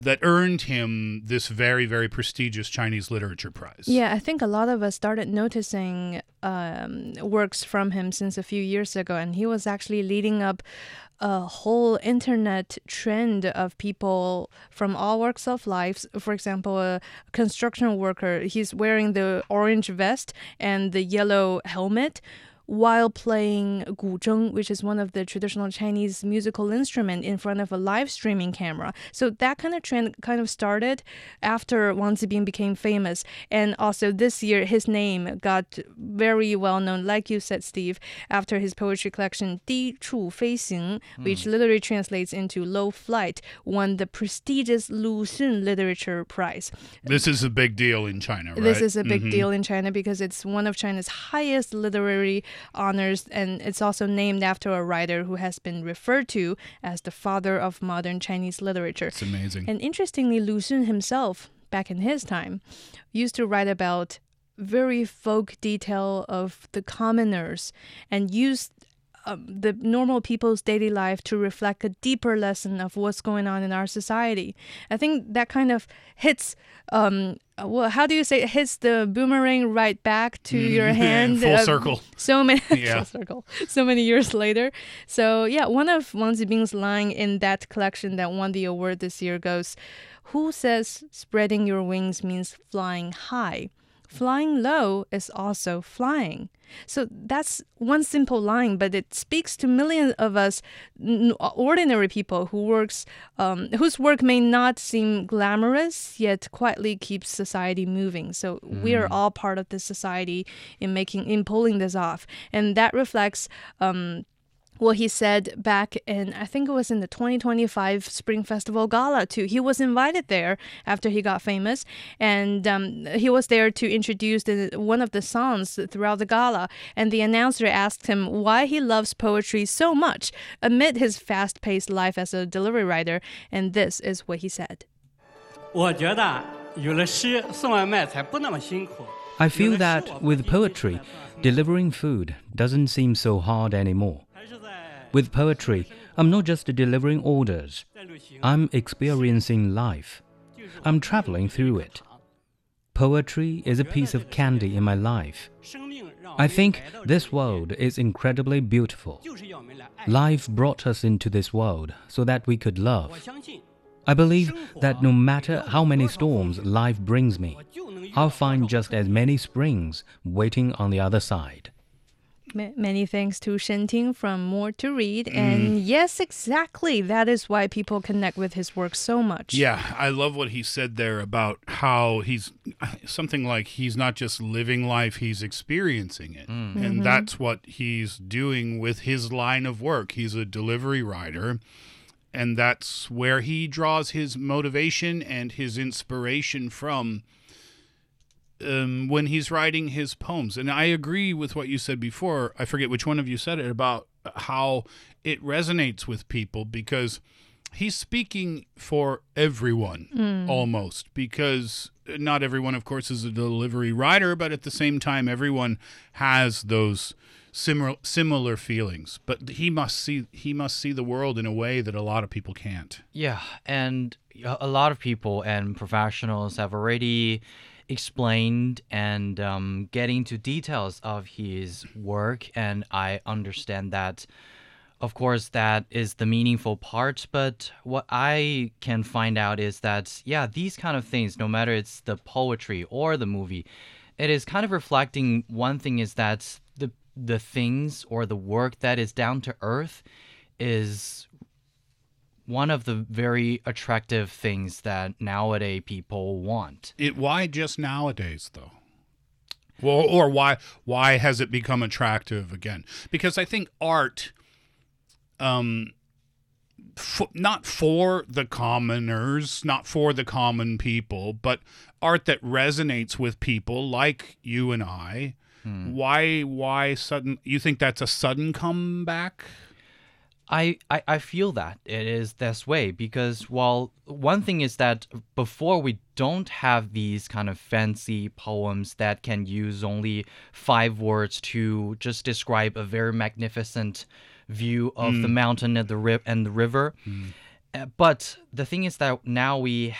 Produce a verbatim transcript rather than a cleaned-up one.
that earned him this very, very prestigious Chinese Literature Prize. Yeah, I think a lot of us started noticing um, works from him since a few years ago, and he was actually leading up a whole internet trend of people from all walks of life. For example, a construction worker, he's wearing the orange vest and the yellow helmet while playing guzheng, which is one of the traditional Chinese musical instrument, in front of a live streaming camera. So that kind of trend kind of started after Wang Zibing became famous. And also this year, his name got very well known, like you said, Steve, after his poetry collection, 低处飞行, which mm. literally translates into low flight, won the prestigious Lu Xun Literature Prize. This is a big deal in China, right? This is a big mm-hmm. deal in China because it's one of China's highest literary honors, and it's also named after a writer who has been referred to as the father of modern Chinese literature. It's amazing. And interestingly, Lu Xun himself, back in his time, used to write about very folk detail of the commoners and used Um, the normal people's daily life to reflect a deeper lesson of what's going on in our society. I think that kind of hits, um, well, how do you say, it hits the boomerang right back to mm, your hand. Full uh, circle. So many, yeah. full circle. So many years later. So yeah, one of Wang Zibing's line in that collection that won the award this year goes, "Who says spreading your wings means flying high? Flying low is also flying." So that's one simple line, but it speaks to millions of us ordinary people who works, um, whose work may not seem glamorous, yet quietly keeps society moving. So mm. we are all part of this society in making, in pulling this off. And that reflects um, what he said back in, I think it was in the twenty twenty-five Spring Festival Gala too. He was invited there after he got famous, and um, he was there to introduce the, one of the songs throughout the gala. And the announcer asked him why he loves poetry so much amid his fast-paced life as a delivery rider. And this is what he said. I feel that with poetry, delivering food doesn't seem so hard anymore. With poetry, I'm not just delivering orders. I'm experiencing life. I'm traveling through it. Poetry is a piece of candy in my life. I think this world is incredibly beautiful. Life brought us into this world so that we could love. I believe that no matter how many storms life brings me, I'll find just as many springs waiting on the other side. Many thanks to Shen Ting from More to Read. Mm. And yes, exactly. That is why people connect with his work so much. Yeah, I love what he said there about how he's something like he's not just living life, he's experiencing it. Mm. And mm-hmm. that's what he's doing with his line of work. He's a delivery rider. And that's where he draws his motivation and his inspiration from. Um, when he's writing his poems. And I agree with what you said before. I forget which one of you said it, about how it resonates with people, because he's speaking for everyone mm. almost, because not everyone, of course, is a delivery rider, but at the same time, everyone has those similar similar feelings. But he must see he must see the world in a way that a lot of people can't. Yeah, and a lot of people and professionals have already explained and um, get into details of his work, and I understand that, of course, that is the meaningful part. But what I can find out is that, yeah, these kind of things, no matter it's the poetry or the movie, it is kind of reflecting one thing, is that the the things or the work that is down to earth is one of the very attractive things that nowadays people want. It why just nowadays though? Well, or why why has it become attractive again? Because I think art, um, f- not for the commoners, not for the common people, but art that resonates with people like you and I. Hmm. Why why sudden? You think that's a sudden comeback? I, I, I feel that it is this way because, while one thing is that before we don't have these kind of fancy poems that can use only five words to just describe a very magnificent view of mm. the mountain and the, ri- and the river. Mm. Uh, but the thing is that now we